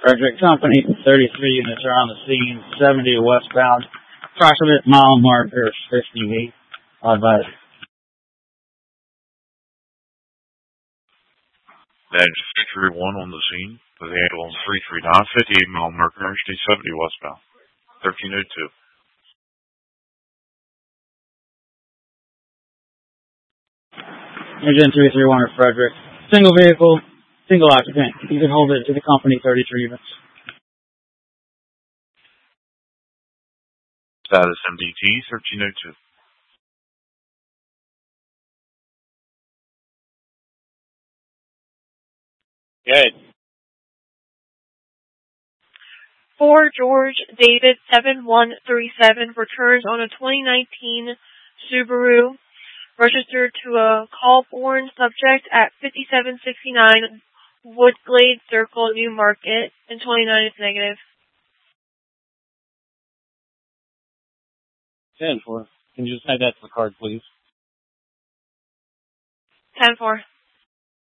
Frederick Company, 33 units are on the scene, 70 westbound, approximate mile marker 58, advised. Badge 331 on the scene, with the handle on 339, 58 mile marker, Interstate 70 westbound, 1302. Agent 331 of Frederick. Single vehicle, single occupant. You can hold it to the company, 33 units. Status MDT 1302. Good. 4 George David 7137 returns on a 2019 Subaru registered to a call-born subject at 5769 Woodglade Circle, New Market, and 29 is negative. 10-4. Can you just add that to the card, please? 10-4.